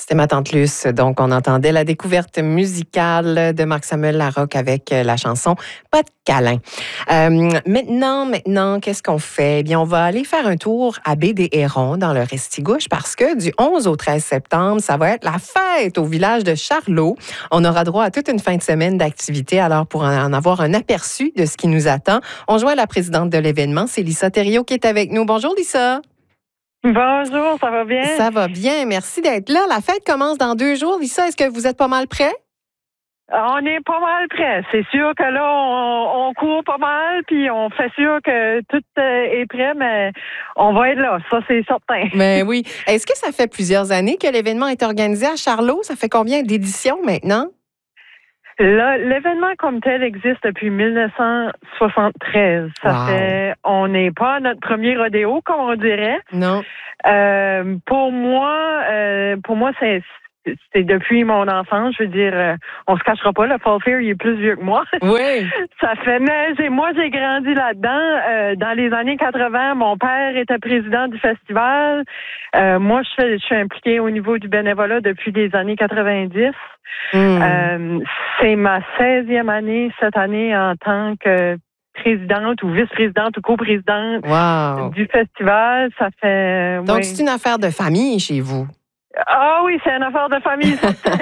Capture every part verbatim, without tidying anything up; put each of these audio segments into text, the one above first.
C'était ma tante Luce. Donc, on entendait la découverte musicale de Marc-Samuel Larocque avec la chanson « Pas de câlin ». Euh, maintenant, maintenant, qu'est-ce qu'on fait? Eh bien, on va aller faire un tour à Baie-des-Hérons dans le Restigouche parce que du onze au treize septembre, ça va être la fête au village de Charlot. On aura droit à toute une fin de semaine d'activités. Alors, pour en avoir un aperçu de ce qui nous attend, on joint la présidente de l'événement, c'est Lisa Thériault qui est avec nous. Bonjour, Lisa. Bonjour, ça va bien? Ça va bien, merci d'être là. La fête commence dans deux jours. Lisa, est-ce que vous êtes pas mal prêts? On est pas mal prêts. C'est sûr que là, on, on court pas mal, puis on fait sûr que tout est prêt, mais on va être là, ça c'est certain. Mais oui. Est-ce que ça fait plusieurs années que l'événement est organisé à Charlot? Ça fait combien d'éditions maintenant? Là, l'événement comme tel existe depuis dix-neuf cent soixante-treize. Ça wow. fait, on n'est pas à notre premier rodéo, comme on dirait. Non. Euh, pour moi, euh, pour moi, c'est c'est depuis mon enfance. Je veux dire, euh, on se cachera pas, le Fall Fair, il est plus vieux que moi. Oui. Ça fait, mais j'ai, moi, j'ai grandi là-dedans. Euh, dans les années quatre-vingts, mon père était président du festival. Euh, moi, je suis, je suis impliquée au niveau du bénévolat depuis les années quatre-vingt-dix. Mm. Euh, c'est ma seizième année cette année en tant que présidente ou vice-présidente ou coprésidente wow. du festival. Ça fait. Donc, oui. C'est une affaire de famille chez vous. Ah oui, c'est une affaire de famille.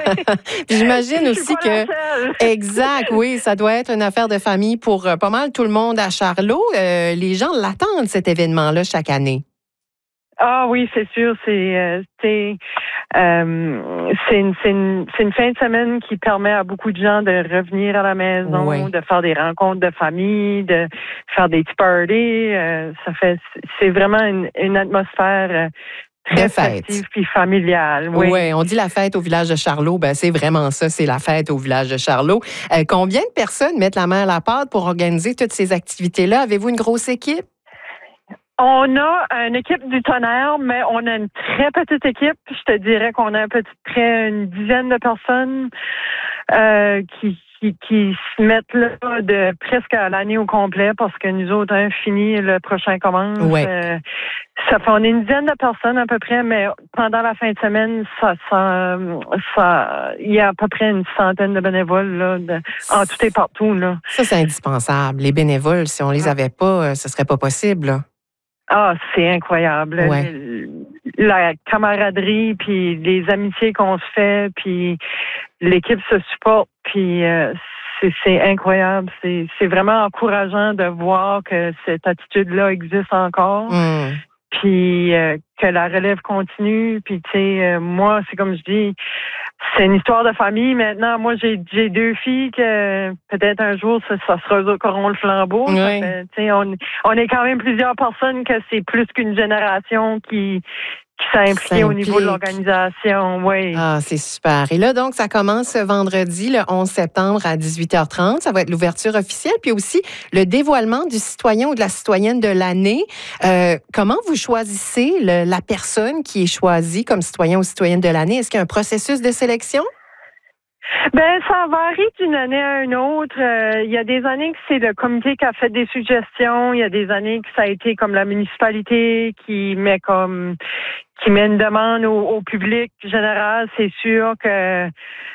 J'imagine aussi que... Exact, oui, ça doit être une affaire de famille pour euh, pas mal tout le monde à Charlot. Euh, les gens l'attendent, cet événement-là, chaque année. Ah oui, c'est sûr. C'est euh, c'est euh, c'est une, c'est une c'est une fin de semaine qui permet à beaucoup de gens de revenir à la maison, oui. de faire des rencontres de famille, de faire des petits parties. Euh, ça fait c'est vraiment une, une atmosphère euh, très festive puis familiale. Oui. oui, on dit la fête au village de Charlot. Ben c'est vraiment ça, c'est la fête au village de Charlot. Euh, combien de personnes mettent la main à la pâte pour organiser toutes ces activités-là? Avez-vous une grosse équipe? On a une équipe du tonnerre, mais on a une très petite équipe. Je te dirais qu'on a à peu près une dizaine de personnes euh, qui, qui qui se mettent là de presque à l'année au complet parce que nous autres, on fini le prochain commence. Ouais. Euh, ça fait on est une dizaine de personnes à peu près, mais pendant la fin de semaine, ça, ça, ça, il y a à peu près une centaine de bénévoles là, de, en tout et partout là. Ça c'est indispensable. Les bénévoles, si on les avait pas, ce serait pas possible. Là. Ah, c'est incroyable. Ouais. La camaraderie, puis les amitiés qu'on se fait, puis l'équipe se supporte, puis euh, c'est, c'est incroyable. C'est, c'est vraiment encourageant de voir que cette attitude-là existe encore. Mm. Puis euh, que la relève continue. Puis tu sais, euh, moi, c'est comme je dis, c'est une histoire de famille. Maintenant, moi, j'ai j'ai deux filles que peut-être un jour, ça, ça sera eux qui auront le flambeau. Oui. Fait, tu sais, on, on est quand même plusieurs personnes que c'est plus qu'une génération qui qui s'implique au niveau de l'organisation. Oui. Ah, c'est super. Et là, donc, ça commence ce vendredi, le onze septembre à dix-huit heures trente. Ça va être l'ouverture officielle, puis aussi le dévoilement du citoyen ou de la citoyenne de l'année. Euh, comment vous choisissez le, la personne qui est choisie comme citoyen ou citoyenne de l'année? Est-ce qu'il y a un processus de sélection? Ben, ça varie d'une année à une autre. Euh, il y a des années que c'est le comité qui a fait des suggestions. Il y a des années que ça a été comme la municipalité qui met comme qui met une demande au, au public général. C'est sûr que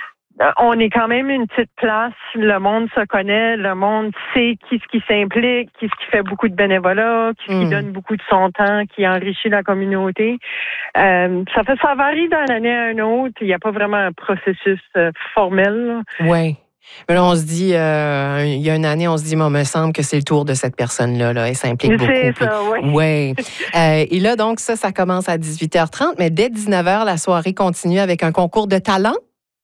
on est quand même une petite place. Le monde se connaît, le monde sait qui ce qui s'implique, qui ce qui fait beaucoup de bénévolat, qui, mmh. qui donne beaucoup de son temps, qui enrichit la communauté. Euh, ça fait ça varie d'une année à une autre. Il n'y a pas vraiment un processus euh, formel. Oui. Mais là, on se dit, euh, il y a une année, on se dit, moi, il me semble que c'est le tour de cette personne-là. Là. Elle s'implique beaucoup. C'est ça, oui. Ouais. euh, et là, donc, ça, ça commence à dix-huit heures trente, mais dès dix-neuf heures, la soirée continue avec un concours de talent.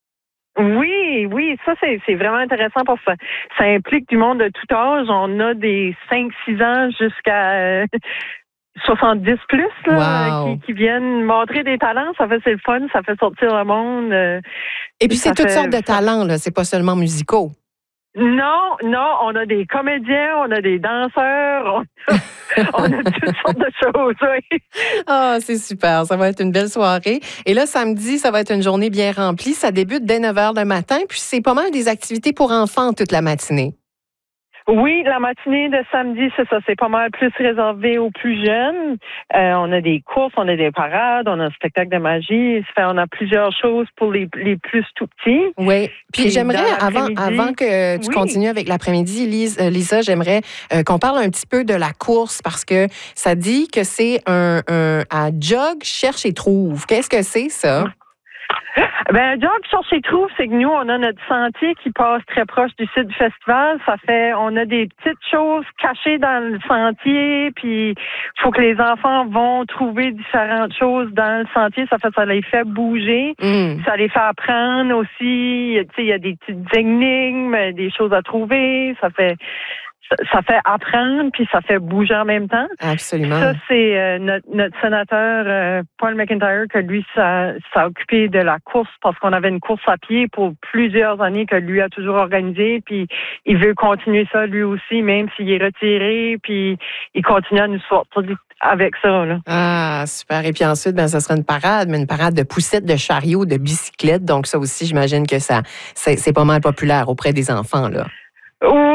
Oui, oui, ça c'est c'est vraiment intéressant parce que ça, ça implique du monde de tout âge. On a des cinq six ans jusqu'à euh, soixante-dix plus là, wow. qui, qui viennent montrer des talents. Ça fait c'est le fun, ça fait sortir le monde. Euh, Et puis c'est toutes fait, sortes de talents, là. C'est pas seulement musicaux. Non, non, on a des comédiens, on a des danseurs, on a, on a toutes sortes de choses. Oui. Ah, c'est super, ça va être une belle soirée. Et là, samedi, ça va être une journée bien remplie. Ça débute dès neuf heures le matin, puis c'est pas mal des activités pour enfants toute la matinée. Oui, la matinée de samedi, c'est ça, c'est pas mal plus réservé aux plus jeunes. Euh, on a des courses, on a des parades, on a un spectacle de magie. Ça fait, on a plusieurs choses pour les, les plus tout petits. Oui. Puis, Puis j'aimerais, dans avant, l'après-midi, avant que tu oui. continues avec l'après-midi, Lise, euh, Lisa, j'aimerais euh, qu'on parle un petit peu de la course parce que ça dit que c'est un, un à jog, cherche et trouve. Qu'est-ce que c'est, ça? Ben, le job cherche et trouve, c'est que nous, on a notre sentier qui passe très proche du site du festival. Ça fait, on a des petites choses cachées dans le sentier, puis il faut que les enfants vont trouver différentes choses dans le sentier. Ça fait, ça les fait bouger. Mm. Ça les fait apprendre aussi. Tu sais, il y a des petites énigmes, des choses à trouver. Ça fait, ça fait apprendre, puis ça fait bouger en même temps. Absolument. Ça, c'est euh, notre, notre sénateur euh, Paul McIntyre, que lui, ça, ça a occupé de la course parce qu'on avait une course à pied pour plusieurs années que lui a toujours organisée, puis il veut continuer ça lui aussi, même s'il est retiré, puis il continue à nous sortir avec ça. Là. Ah, super. Et puis ensuite, ben, ça sera une parade, mais une parade de poussettes, de chariots, de bicyclettes. Donc ça aussi, j'imagine que ça, c'est, c'est pas mal populaire auprès des enfants, là.